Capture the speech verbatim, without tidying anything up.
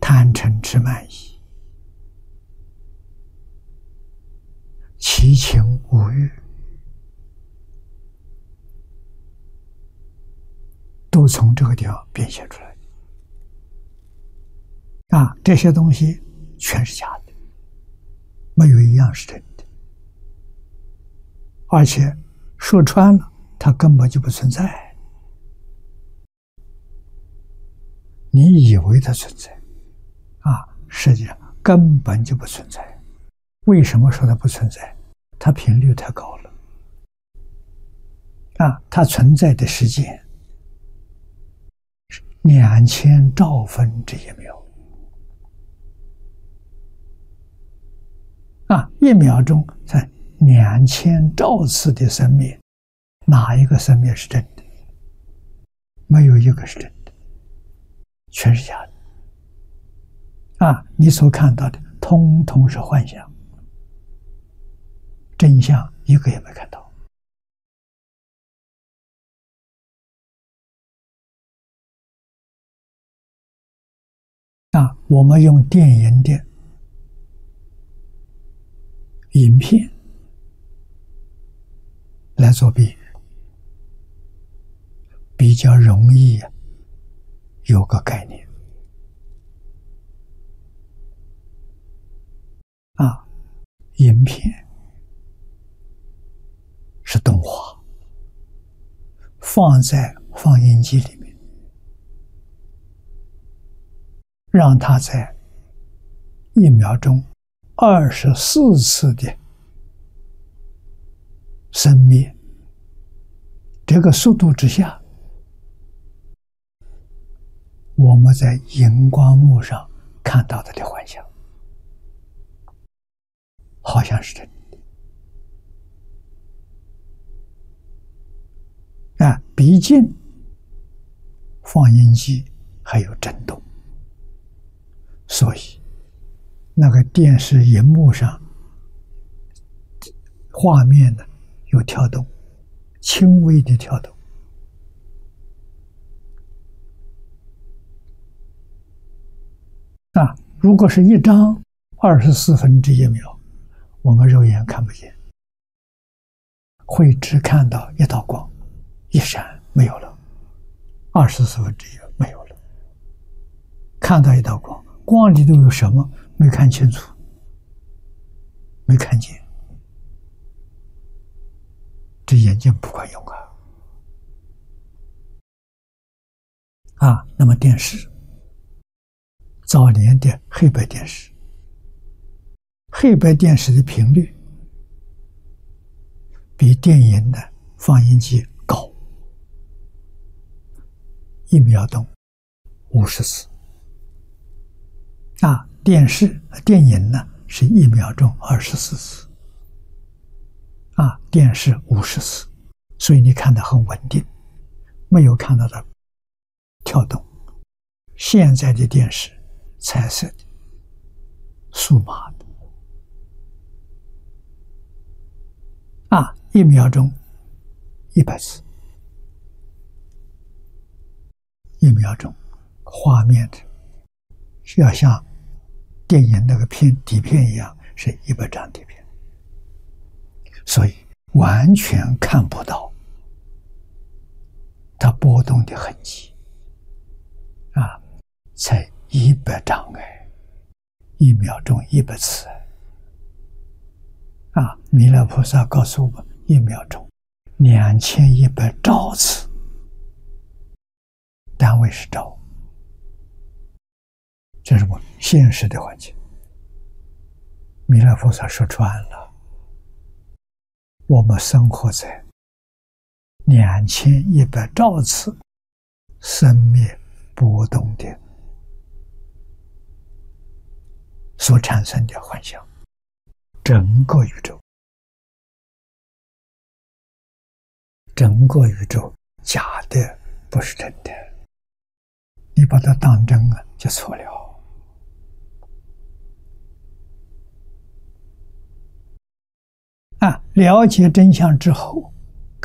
贪嗔痴慢疑、七情五欲，都从这个地方变现出来的。啊，这些东西全是假的，没有一样是真的。而且说穿了，它根本就不存在。你以为它存在，啊，实际上根本就不存在。为什么说它不存在？它频率太高了。啊，它存在的时间是两千兆分之一秒。啊，一秒钟在两千兆次的生灭，哪一个生灭是真的？没有一个是真的，全是假的。啊，你所看到的通通是幻象，真相一个也没看到。啊，我们用电影的影片来做比喻，比较容易有个概念。啊，影片是动画，放在放映机里面，让它在一秒钟二十四次的生灭，这个速度之下，我们在荧光幕上看到的的幻象，好像是真的。啊，毕竟放映机还有震动，所以那个电视荧幕上画面呢有跳动，轻微的跳动。啊，如果是一张二十四分之一秒，我们肉眼看不见，会只看到一道光，一闪没有了，二十四分之一没有了。看到一道光，光里头有什么没看清楚，没看见，这眼睛不管用啊！啊，那么电视，早年的黑白电视，黑白电视的频率比电影的放映机高，一秒钟五十次。啊，电视电影呢是一秒钟二十四次。啊，电视五十次，所以你看得很稳定，没有看到的跳动。现在的电视彩色的、数码的，啊，一秒钟一百次，一秒钟画面是要像电影那个片底片一样，是一百张底片，所以完全看不到它波动的痕迹。啊，才一百张哎，一秒钟一百次。啊，弥勒菩萨告诉我们，一秒钟两千一百兆次，单位是兆，这是我们现实的环境。弥勒菩萨说穿了，我们生活在两千一百兆次生灭波动的所产生的幻象，整个宇宙，整个宇宙假的不是真的，你把它当真啊，就错了。啊，了解真相之后，